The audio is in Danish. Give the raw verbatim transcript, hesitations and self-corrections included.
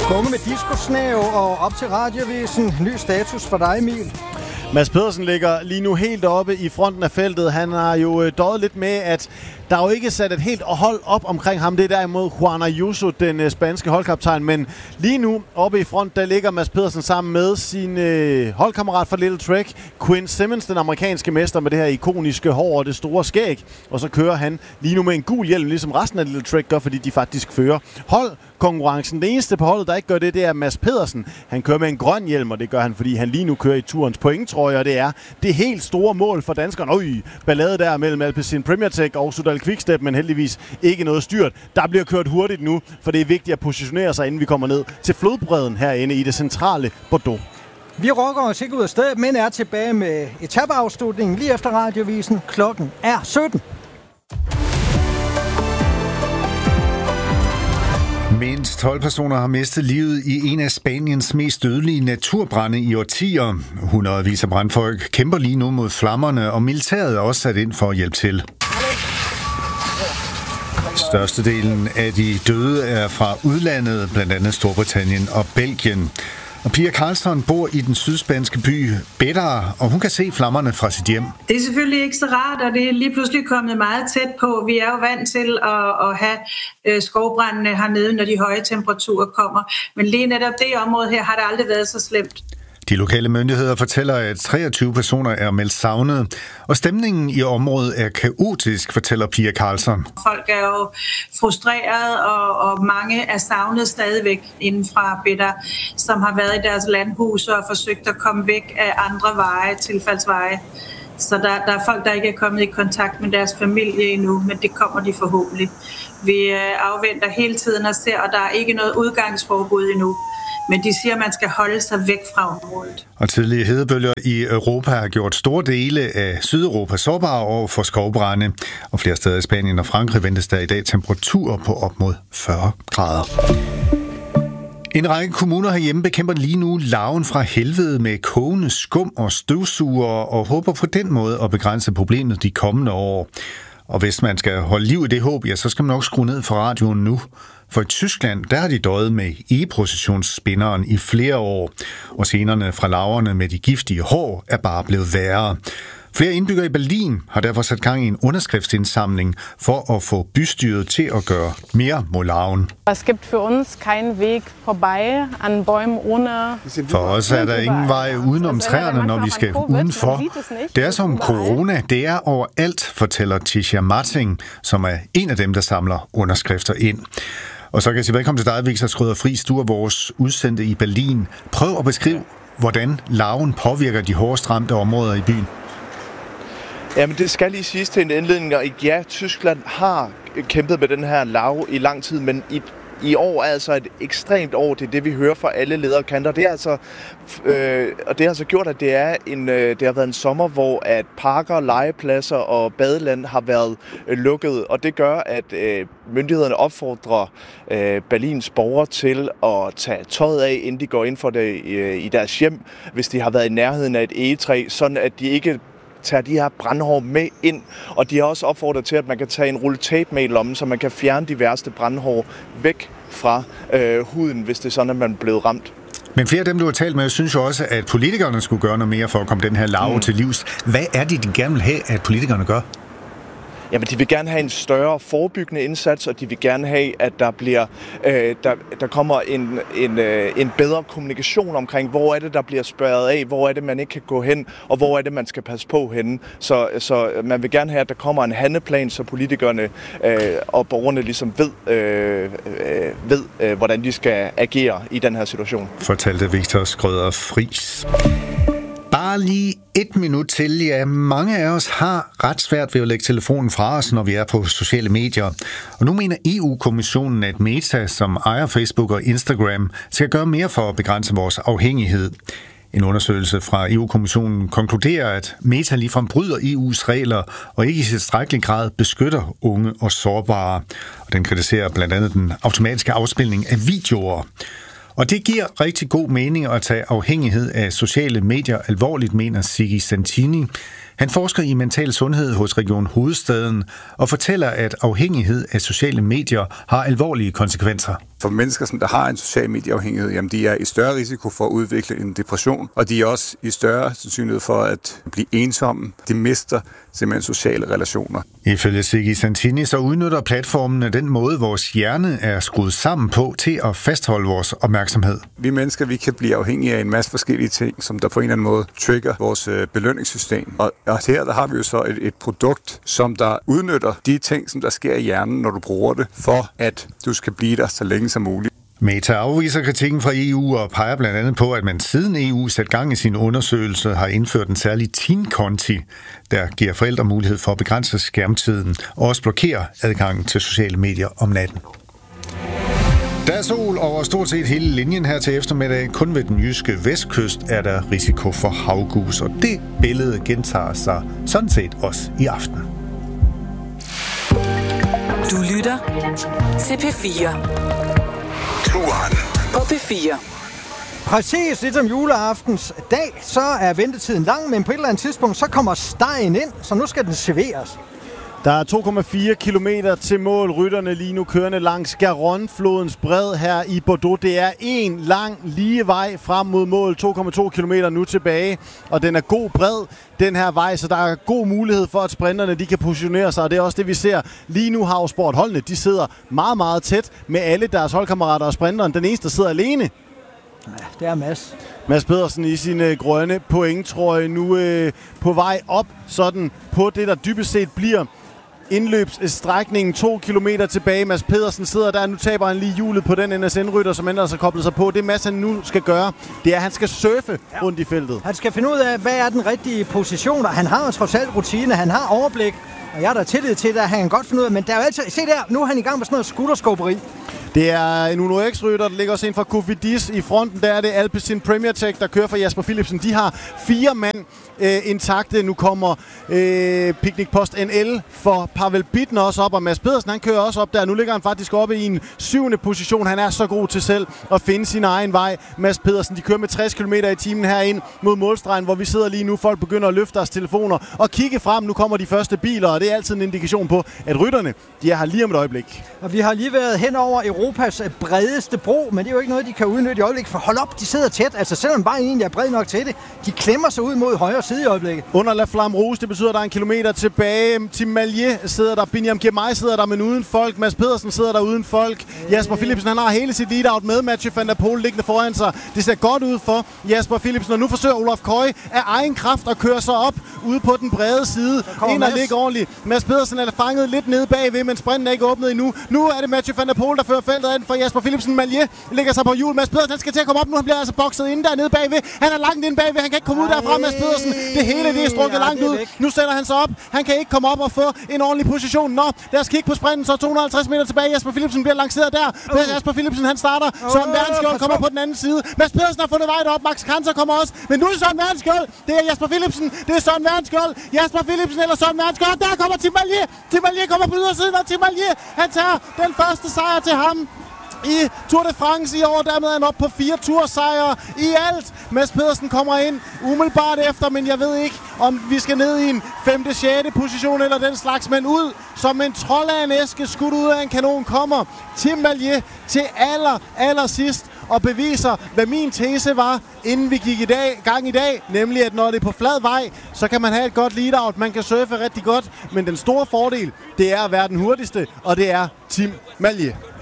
Unge med disco-snæv og op til Radiovisen. Ny status for dig, Emil. Mads Pedersen ligger lige nu helt oppe i fronten af feltet. Han har jo døjet lidt med, at der er jo ikke sat et helt hold op omkring ham. Det er derimod Juan Ayuso, den spanske holdkaptajn. Men lige nu oppe i front, der ligger Mads Pedersen sammen med sin øh, holdkammerat fra Little Trek, Quinn Simmons, den amerikanske mester med det her ikoniske hår og det store skæg. Og så kører han lige nu med en gul hjelm, ligesom resten af Little Trek gør, fordi de faktisk fører holdkonkurrencen. Det eneste på holdet, der ikke gør det, det er Mads Pedersen. Han kører med en grøn hjelm, og det gør han, fordi han lige nu kører i turens pointtrøje, og det er det helt store mål for danskerne. Øj, ballade der mellem Alpecin Premier Tech og Sudal Quickstep, men heldigvis ikke noget styrt. Der bliver kørt hurtigt nu, for det er vigtigt at positionere sig, inden vi kommer ned til flodbredden herinde i det centrale Bordeaux. Vi rokker os ikke ud af stedet, men er tilbage med etapeafslutningen lige efter Radiovisen. Klokken er sytten. Mindst tolv personer har mistet livet i en af Spaniens mest dødelige naturbrande i årtier. Hundredvis af brandfolk kæmper lige nu mod flammerne, og militæret er også sat ind for at hjælpe til. Størstedelen af de døde er fra udlandet, blandt andet Storbritannien og Belgien. Og Pia Karlsson bor i den sydspanske by Bétera, og hun kan se flammerne fra sit hjem. Det er selvfølgelig ikke så rart, og det er lige pludselig kommet meget tæt på. Vi er jo vant til at, at have skovbrændene hernede, når de høje temperaturer kommer. Men lige netop det område her har det aldrig været så slemt. De lokale myndigheder fortæller, at treogtyve personer er meldt savnet, og stemningen i området er kaotisk, fortæller Pia Karlsson. Folk er jo frustreret, og, og mange er savnet stadigvæk inden fra Bétera, som har været i deres landhus og forsøgt at komme væk af andre veje, tilfaldsveje. Så der, der er folk, der ikke er kommet i kontakt med deres familie endnu, men det kommer de forhåbentlig. Vi afventer hele tiden og ser, og der er ikke noget udgangsforbud endnu. Men de siger, at man skal holde sig væk fra området. Og tidlige hedebølger i Europa har gjort store dele af Sydeuropa sårbare over for skovbrande. Og flere steder i Spanien og Frankrig ventes der i dag temperaturer på op mod fyrre grader. En række kommuner herhjemme bekæmper lige nu larven fra helvede med kogende skum og støvsuger og håber på den måde at begrænse problemet de kommende år. Og hvis man skal holde liv i det håb, ja, så skal man nok skrue ned for radioen nu. For i Tyskland, der har de døjet med e-processionsspinderen i flere år, og scenerne fra larverne med de giftige hår er bare blevet værre. Flere indbyggere i Berlin har derfor sat gang i en underskriftsindsamling for at få bystyret til at gøre mere mod larven. Es gibt für uns keinen Weg vorbei an Bäumen ohne. For os er der ingen vej udenom træerne, når vi skal udenfor. Det er som corona, det er overalt, fortæller Tisha Marting, som er en af dem, der samler underskrifter ind. Og så kan jeg sige velkommen til dig, Victor Schrøder Friis. Du er vores udsendte i Berlin. Prøv at beskrive, hvordan larven påvirker de hårdest ramte områder i byen. Jamen, det skal lige siges til en indledning, og ja, Tyskland har kæmpet med den her larve i lang tid, men i, i år er altså et ekstremt år. Det er det, vi hører fra alle lederkanter. Det er altså, øh, og det har altså gjort, at det, er en, øh, det har været en sommer, hvor at parker, legepladser og badeland har været øh, lukket, og det gør, at øh, myndighederne opfordrer øh, Berlins borgere til at tage tøjet af, inden de går ind for det øh, i deres hjem, hvis de har været i nærheden af et egetræ, sådan at de ikke tager de her brandhår med ind, og de har også opfordret til, at man kan tage en rulle tape med i lommen, så man kan fjerne de værste brandhår væk fra øh, huden, hvis det er sådan, at man er blevet ramt. Men flere af dem, du har talt med, synes jo også, at politikerne skulle gøre noget mere for at komme den her larve mm. til livs. Hvad er det, de gerne vil have, at politikerne gør? Jamen, de vil gerne have en større forebyggende indsats, og de vil gerne have, at der bliver, øh, der, der kommer en, en, øh, en bedre kommunikation omkring, hvor er det, der bliver spærret af, hvor er det, man ikke kan gå hen, og hvor er det, man skal passe på henne. Så, så man vil gerne have, at der kommer en handleplan, så politikerne øh, og borgerne ligesom ved, øh, øh, ved øh, hvordan de skal agere i den her situation. Fortalte Victor Schrøder Friis. Bare lige et minut til. Ja, mange af os har ret svært ved at lægge telefonen fra os, når vi er på sociale medier. Og nu mener E U-kommissionen, at Meta, som ejer Facebook og Instagram, skal gøre mere for at begrænse vores afhængighed. En undersøgelse fra E U-kommissionen konkluderer, at Meta ligefrem bryder E U's regler og ikke i tilstrækkelig grad beskytter unge og sårbare. Og den kritiserer blandt andet den automatiske afspilning af videoer. Og det giver rigtig god mening at tage afhængighed af sociale medier alvorligt, mener Sigi Santini. Han forsker i mental sundhed hos Region Hovedstaden og fortæller, at afhængighed af sociale medier har alvorlige konsekvenser. For mennesker, som der har en social medieafhængighed, jamen de er i større risiko for at udvikle en depression, og de er også i større sandsynlighed for at blive ensomme. De mister simpelthen sociale relationer. Ifølge Siggi Santini så udnytter platformene den måde, vores hjerne er skruet sammen på til at fastholde vores opmærksomhed. Vi mennesker, vi kan blive afhængige af en masse forskellige ting, som der på en eller anden måde trigger vores belønningssystem. Og her der har vi jo så et, et produkt, som der udnytter de ting, som der sker i hjernen, når du bruger det, for at du skal blive der så længe som muligt. Meta afviser kritikken fra E U og peger blandt andet på, at man siden E U satte gang i sin undersøgelse har indført en særlig teen-konti, der giver forældre mulighed for at begrænse skærmtiden og også blokere adgangen til sociale medier om natten. Der er sol over stort set hele linjen her til eftermiddag. Kun ved den jyske vestkyst er der risiko for havgus, og det billede gentager sig sådan set også i aften. Du lytter til P fire. På P fire. Præcis ligesom juleaftens dag, så er ventetiden lang, men på et eller andet tidspunkt, så kommer stegen ind, så nu skal den serveres. Der er to komma fire kilometer til mål. Rytterne lige nu kørende langs Garonne-flodens bred her i Bordeaux. Det er en lang lige vej frem mod mål. to komma to kilometer nu tilbage, og den er god bred, den her vej, så der er god mulighed for, at sprinterne de kan positionere sig, og det er også det, vi ser. Lige nu har jo sportholdene, de sidder meget, meget tæt med alle deres holdkammerater og sprinteren. Den eneste, der sidder alene. Ja, det er Mads. Mads Pedersen i sin øh, grønne pointtrøje nu øh, på vej op, sådan på det, der dybest set bliver indløbsstrækningen. To kilometer tilbage. Mads Pedersen sidder der. Nu taber han lige hjulet på den N S N-rytter, som ellers har koblet sig på. Det Mads han nu skal gøre, det er, at han skal surfe ja. rundt i feltet. Han skal finde ud af, hvad er den rigtige position. Han har jo trods alt rutine. Han har overblik. Og jeg er der tillid til det, at han kan godt finde ud af. Men der er jo altid... Se der, nu er han i gang med sådan noget skutterskåberi. Det er en Uno X-rytter, der ligger også ind fra Cofidis. I fronten der er det Alpecin Premier Tech, der kører for Jasper Philipsen. De har fire mand øh, intakte. Nu kommer øh, Picnic Post N L for Pavel Bittner også op, og Mads Pedersen han kører også op der. Nu ligger han faktisk oppe i en syvende position. Han er så god til selv at finde sin egen vej. Mads Pedersen, de kører med tres kilometer i timen herind mod målstregen, hvor vi sidder lige nu. Folk begynder at løfte deres telefoner og kigge frem. Nu kommer de første biler, og det er altid en indikation på, at rytterne de er her lige om et øjeblik. Og vi har lige været hen over Europas bredeste bro, men det er jo ikke noget, de kan udnytte i øjeblikket. For hold op, de sidder tæt. Altså selvom bare egentlig er bred nok til det, de klemmer sig ud mod højre side i øjeblikket. Under La Flamme Rouge, det betyder, at der er en kilometer tilbage. Tim Mallier sidder der, Binyam Girmay sidder der, men uden folk. Mads Pedersen sidder der uden folk. Øh. Jasper Philipsen, han har hele sit lead-out med Mathieu van der Poel liggende foran sig. Det ser godt ud for Jasper Philipsen, og nu forsøger Olaf Koy af egen kraft at køre sig op ude på den brede side. Ind og ligge ordentligt. Mads Pedersen er fanget lidt nede bagved, men sprinten er ikke åbnet endnu. Nu er det Mathieu van der Poel, der fører feltet ind for Jasper Philipsen. Mallier lægger sig på hjul. Mads Pedersen, han skal til at komme op nu. Han bliver altså bokset inde der nede bagved. Han er langt inde bagved. Han kan ikke komme ud derfra, Mads Pedersen. Det hele det er strukket ja, langt ud. Væk. Nu sætter han sig op. Han kan ikke komme op og få en ordentlig position. Nå, lad os kigge på sprinten. Så to hundrede og halvtreds meter tilbage. Jasper Philipsen bliver lanceret der. Uh. Jasper Philipsen, han starter. Uh. Søren Verdensskjold kommer på den anden side. Mads Pedersen har fundet vej derop. Max Kranzer kommer også. Men nu er det Søren Verdensskjold. Det er Jasper Philipsen. Det er Søren Verdensskjold. Jasper Philipsen eller Søren Verdensskjold. Der kommer Tim Mallier. Tim Mallier kommer på ydersiden, og Tim Mallier, han tager den første sejr til ham i Tour de France i år. Dermed er han op på fire tursejre i alt. Mads Pedersen kommer ind umiddelbart efter, men jeg ved ikke, om vi skal ned i en femte, sjette position eller den slags, men ud som en trold af en æske, skudt ud af en kanon, kommer Tim Mallier til aller, aller sidst og beviser, hvad min tese var, inden vi gik i dag, gang i dag, nemlig at når det er på flad vej, så kan man have et godt lead-out, man kan surfe rigtig godt, men den store fordel, det er at være den hurtigste, og det er Tim Mallier.